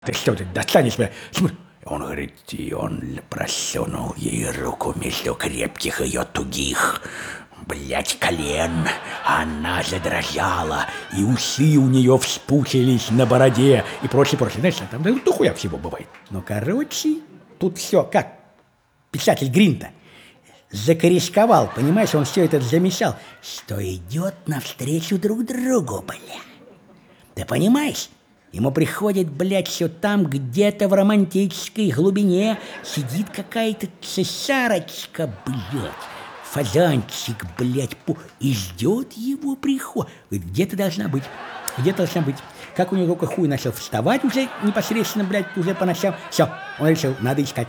Ты что, ты достанешь меня? Смотри. Он говорит, и он просунул ей руку между крепких ее тугих, блять, колен. Она задрожала, и усы у нее вспучились на бороде и прочее. Знаешь, там дохуя всего бывает. Но, короче, тут все как писатель Грин-то закорешковал, понимаешь, он все это замешал, что идет навстречу друг другу, бля. Ты понимаешь? Ему приходит, блядь, все там, где-то в романтической глубине сидит какая-то цесарочка, блядь, фазанчик, блядь, и ждет его приход. Где-то должна быть, где-то должна быть. Как у него только хуй начал вставать уже непосредственно, блядь, уже по ночам. Все, он решил, надо искать.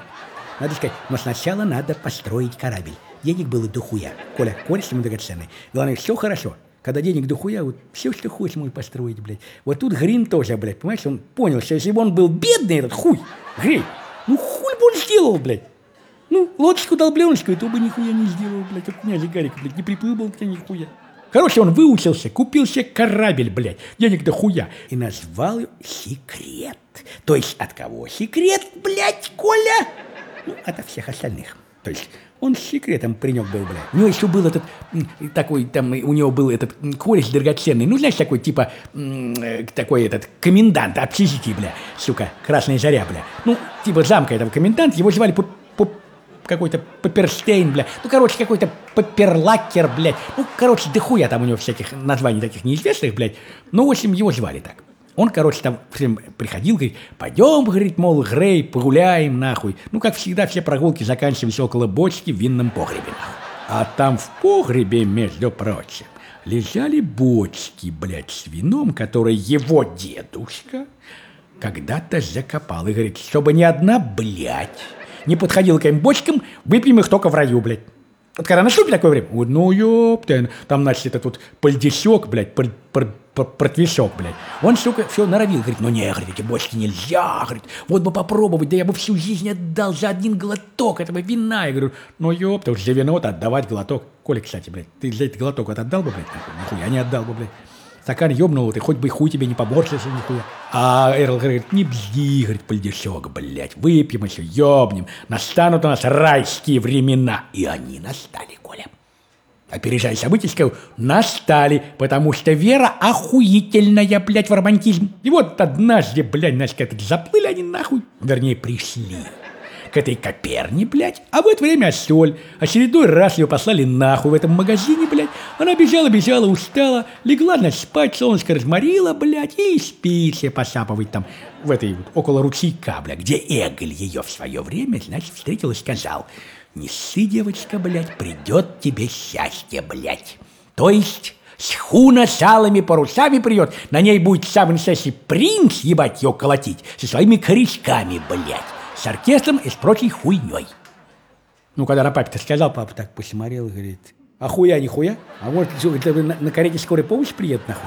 Но сначала надо построить корабль. Денег было дохуя. Коля, ему драгоценный. Главное, все хорошо. Когда денег дохуя, вот все, что хочешь, можно построить, блядь. Вот тут Грин тоже, блядь, понимаешь, он понял, что если бы он был бедный, этот хуй, Грин, ну хуй бы он сделал, блядь. Ну, лодочку долбленочку, то бы нихуя не сделал, блядь, как князь Гарик, блядь, не приплыл бы он к ней нихуя. Короче, он выучился, купил себе корабль, блядь, денег дохуя, и назвал его «Секрет». То есть от кого секрет, блядь, Коля? Ну, ото всех остальных. То есть он с секретом принёк был, бля. У него еще был этот, такой, там, у него был этот кореш драгоценный, ну, знаешь, такой, типа, такой этот, комендант общежития, бля, сука, Красная Заря, бля. Ну, типа замка этого комендант, его звали какой-то Паперштейн, бля. Ну, короче, какой-то Паперлакер, блядь. Ну, короче, дохуя там у него всяких названий таких неизвестных, блядь. Ну, в общем, его звали так. Он, короче, там всем приходил, говорит, пойдем, говорит, мол, Грей, погуляем, нахуй. Ну, как всегда, все прогулки заканчивались около бочки в винном погребе, нахуй. А там в погребе, между прочим, лежали бочки, блядь, с вином, которые его дедушка когда-то закопал. И говорит, чтобы ни одна, блядь, не подходила к этим бочкам, выпьем их только в раю, блядь. Вот когда наступит такое время, вот, ну, ёпта, там, значит, этот вот пальдесёк, блядь, протвишок, блядь. Он, сука, все норовил, говорит, ну, не, говорит, эти бочки нельзя, говорит, вот бы попробовать, да я бы всю жизнь отдал за один глоток этого вина. Я говорю, ну, ёпта, уж за вино-то отдавать глоток. Коля, кстати, блядь, ты за этот глоток отдал бы, блядь, нихуя не отдал бы, блядь. Стакан ёбнул, ты хоть бы хуй тебе не поборщился, нихуя. А Эрл говорит, не бзди, говорит, пальдешок, блядь, выпьем еще, ёбнем. Настанут у нас райские времена. И они настали, Коля. Опережая события, скажу, настали, потому что вера охуительная, блядь, в романтизм. И вот однажды, блядь, значит, как заплыли они нахуй, вернее, пришли к этой коперне, блядь, а в это время соль. Очередной раз ее послали нахуй в этом магазине, блядь. Она бежала, устала, легла, значит, спать, солнышко разморила, блядь, и спит себе посапывать там в этой вот, около ручейка, блядь, где Эголь ее в свое время, значит, встретил и сказал, не ссы, девочка, блядь, придет тебе счастье, блядь. То есть шхуна с алыми парусами придет, на ней будет самый настоящий принц, ебать, ее колотить, со своими корешками, блядь. С оркестром и с прочей хуйней. Ну, когда на папе-то сказал, папа так посмотрел и говорит, а хуя, не хуя? А вот на карете скорой помощи приедет, нахуй.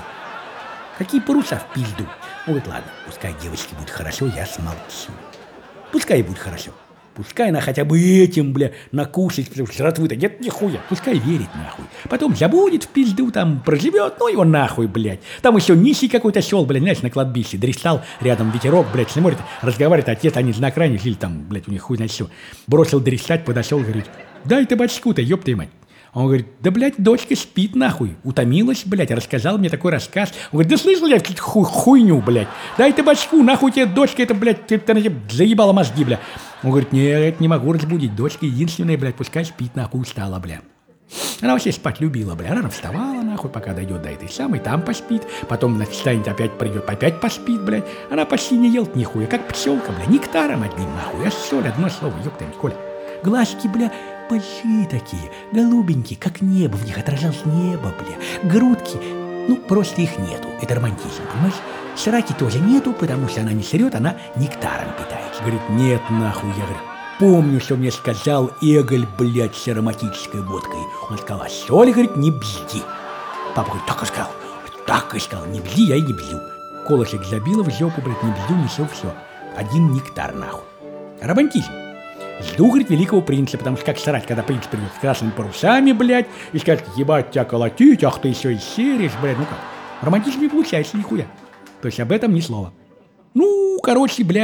Какие паруса в пизду? Ну, говорит, ладно, пускай девочке будет хорошо, я смолчу. Пускай ей будет хорошо. Пускай она хотя бы этим, бля, накушать, потому что жратвы-то нет нихуя. Пускай верит, нахуй. Потом забудет в пизду, там, проживет, ну его нахуй, блядь. Там еще нищий какой-то сел, блядь, знаешь, на кладбище. Дристал, рядом ветерок, блядь, смотрит, разговаривает, отец, они на окраине жили, там, блядь, у них хуй, значит, все. Бросил дристать, подошел, говорит, дай табачку-то, ёб твою мать. Он говорит, да, блядь, дочка спит, нахуй. Утомилась, блядь, рассказал мне такой рассказ. Он говорит, да слышал я какую-то хуйню, блядь. Дай табачку, нахуй тебе, дочка, это, блядь, ты заебала мозги, блядь. Он говорит, нет, не могу разбудить. Дочка единственная, блядь, пускай спит, нахуй, устала, блядь. Она вообще спать любила, блядь. Рано вставала, нахуй, пока дойдет до этой самой, там поспит. Потом, значит, встанет, опять придет, опять поспит, блядь. Она почти не ел нихуя, как пчелка, блядь. Нектаром одним, нахуй. А соль, одно слово, ёпта, Коля. Глазки, бля, большие такие, голубенькие, как небо, в них отражалось небо, бля. Грудки, ну, просто их нету. Это романтизм, понимаешь? Сраки тоже нету, потому что она не срет, она нектаром питается. Говорит, нет, нахуй, я говорю, помню, что мне сказал Эголь, блядь, с ароматической водкой. Он сказал, а соль, говорит, не бзди. Папа говорит, так и сказал, не бзди, я и не бзю. Колышек забила в жопу, блядь, не бзю, не все. Один нектар, нахуй. Романтизм. Жду, говорит, великого принца, потому что как срать, когда принц придет с красными парусами, блядь, и скажет, ебать, тебя колотить, ах ты еще и серишь, блядь, ну как. Романтизм не получается нихуя. То есть об этом ни слова. Ну, короче, блядь.